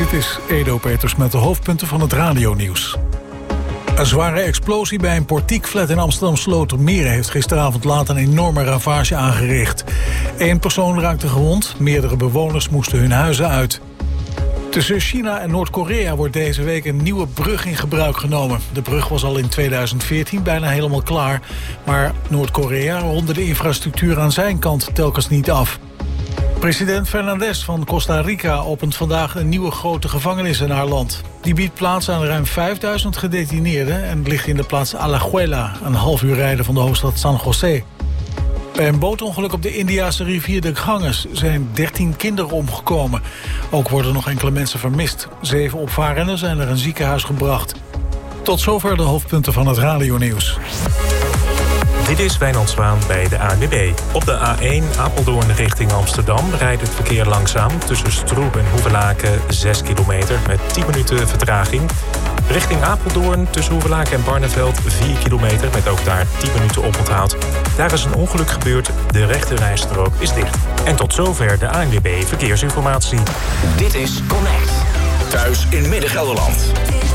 Dit is Edo Peters met de hoofdpunten van het radionieuws. Een zware explosie bij een portiekflat in Amsterdam-Slotermeer heeft gisteravond laat een enorme ravage aangericht. 1 persoon raakte gewond, meerdere bewoners moesten hun huizen uit. Tussen China en Noord-Korea wordt deze week een nieuwe brug in gebruik genomen. De brug was al in 2014 bijna helemaal klaar, maar Noord-Korea ronde de infrastructuur aan zijn kant telkens niet af. President Fernandez van Costa Rica opent vandaag een nieuwe grote gevangenis in haar land. Die biedt plaats aan ruim 5000 gedetineerden en ligt in de plaats Alajuela, een half uur rijden van de hoofdstad San José. Bij een bootongeluk op de Indiase rivier de Ganges zijn 13 kinderen omgekomen. Ook worden nog enkele mensen vermist. 7 opvarenden zijn naar een ziekenhuis gebracht. Tot zover de hoofdpunten van het radionieuws. Dit is Wijnand Zwaan bij de ANWB. Op de A1 Apeldoorn richting Amsterdam rijdt het verkeer langzaam. Tussen Stroe en Hoevelaken 6 kilometer met 10 minuten vertraging. Richting Apeldoorn tussen Hoevelaken en Barneveld 4 kilometer met ook daar 10 minuten oponthoud. Daar is een ongeluk gebeurd, de rechterrijstrook is dicht. En tot zover de ANWB Verkeersinformatie. Dit is Connect. Thuis in Midden-Gelderland.